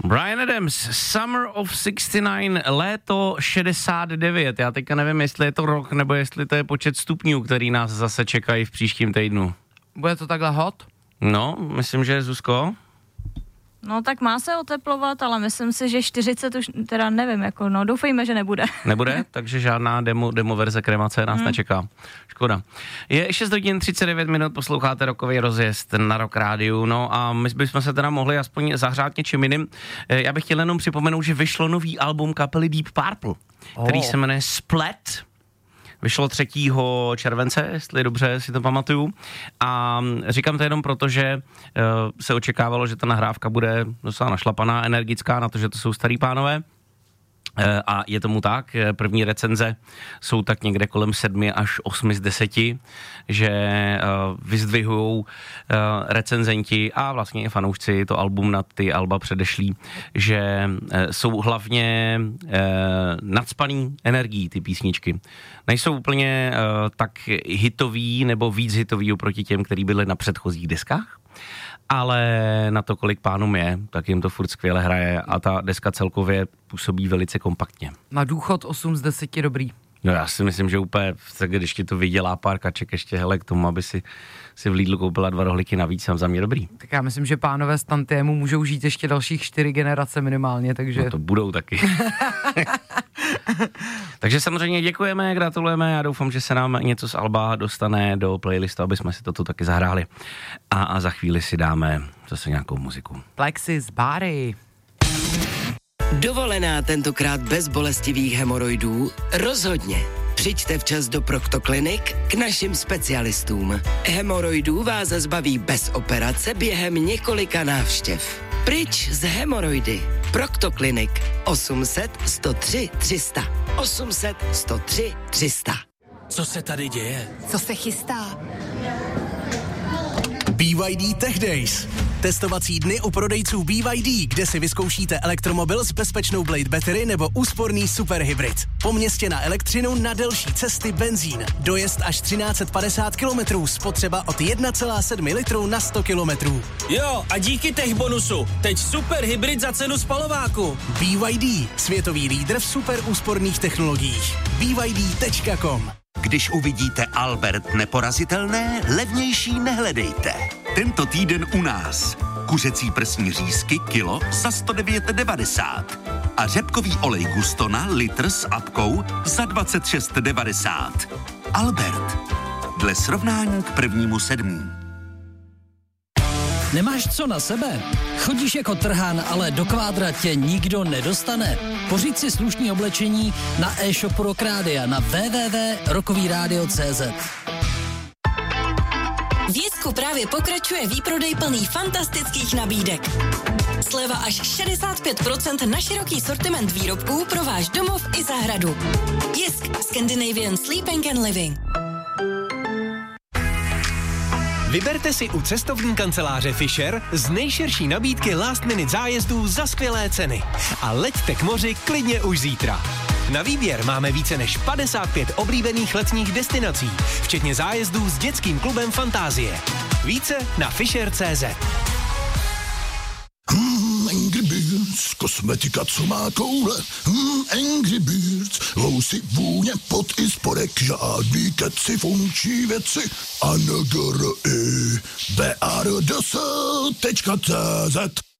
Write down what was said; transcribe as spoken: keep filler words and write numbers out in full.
Bryan Adams, Summer of šedesát devět, léto šedesát devět. Já teďka nevím, jestli je to rok, nebo jestli to je počet stupňů, který nás zase čekají v příštím týdnu. Bude to takhle hot? No, myslím, že Zuzko. No tak má se oteplovat, ale myslím si, že čtyřicet už, teda nevím, jako no, doufejme, že nebude. Nebude? Takže žádná demo, demo verze kremace nás hmm. nečeká. Škoda. Je šest hodin třicet devět minut, posloucháte rokový rozjezd na Rock Rádiu, no a my bychom se teda mohli aspoň zahřát něčím jiným. Já bych chtěl jenom připomenout, že vyšlo nový album kapely Deep Purple, oh. který se jmenuje Splat. Vyšlo třetího července, jestli dobře si to pamatuju. A říkám to jenom proto, že uh, se očekávalo, že ta nahrávka bude docela našlapaná, energická, na to, že to jsou starý pánové. Uh, a je tomu tak, první recenze jsou tak někde kolem sedmi až osmi z deseti, že uh, vyzdvihujou uh, recenzenti a vlastně i fanoušci to album na ty alba předešlý, že uh, jsou hlavně uh, nacpaný energií ty písničky. Nejsou úplně uh, tak hitový nebo víc hitový oproti těm, který byly na předchozích deskách, ale na to, kolik pánům je, tak jim to furt skvěle hraje a ta deska celkově působí velice kompaktně. Na důchod osm z deseti dobrý. No já si myslím, že úplně, když ti to vydělá pár kaček ještě hele k tomu, aby si, si v Lidlu koupila dva rohlíky navíc, a za mě dobrý. Tak já myslím, že pánové z Tantiemu můžou žít ještě dalších čtyři generace minimálně, takže... No to budou taky. Takže samozřejmě děkujeme, gratulujeme, já doufám, že se nám něco z alba dostane do playlistu, aby jsme si to tu taky zahráli. A, a za chvíli si dáme zase nějakou muziku. Plexis Body. Dovolená tentokrát bez bolestivých hemoroidů? Rozhodně. Přijďte včas do Proctoclinic k našim specialistům. Hemoroidů vás zbaví bez operace během několika návštěv. Pryč z hemoroidy. Proctoclinic osm set sto tři tři sta. osm set sto tři tři sta. Co se tady děje? Co se chystá? B Y D Tech Days. Testovací dny u prodejců B Y D, kde si vyzkoušíte elektromobil s bezpečnou Blade Battery nebo úsporný superhybrid. Po městě na elektřinu, na delší cesty benzín. Dojezd až třináct set padesát kilometrů, spotřeba od jedna celá sedm litru na sto kilometrů. Jo, a díky tech bonusu, teď superhybrid za cenu spalováku. B Y D, světový lídr v super úsporných technologiích. B Y D tečka com. Když uvidíte Albert neporazitelné, levnější nehledejte. Tento týden u nás. Kuřecí prsní řízky kilo za sto devět devadesát. A řepkový olej Gustona litr s apkou za dvacet šest devadesát. Albert. Dle srovnání k prvnímu sedmý. Nemáš co na sebe? Chodíš jako trhán, ale do kvádra tě nikdo nedostane? Pořiď si slušný oblečení na e-shopu Rock Rádia na w w w tečka rockový rádio tečka c z. V Jesku právě pokračuje výprodej plný fantastických nabídek. Sleva až šedesát pět procent na široký sortiment výrobků pro váš domov i zahradu. Jisk, Scandinavian Sleeping and Living. Vyberte si u cestovní kanceláře Fisher z nejširší nabídky last minute zájezdů za skvělé ceny. A leďte k moři klidně už zítra. Na výběr máme více než padesát pět oblíbených letních destinací, včetně zájezdů s dětským klubem Fantázie. Více na fisher tečka c z. Hmm, Angry Birds, kosmetika, co má koule. Hmm, Angry Birds, housy, vůně, pot i spodek, žádný keci, funkční věci. A n g r i b a r d s tečka c z.